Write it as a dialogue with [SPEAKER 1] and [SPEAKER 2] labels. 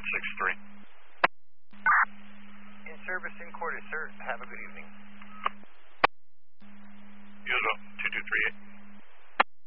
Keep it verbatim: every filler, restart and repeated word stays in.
[SPEAKER 1] six three.
[SPEAKER 2] In service in quarters, sir. Have a good evening.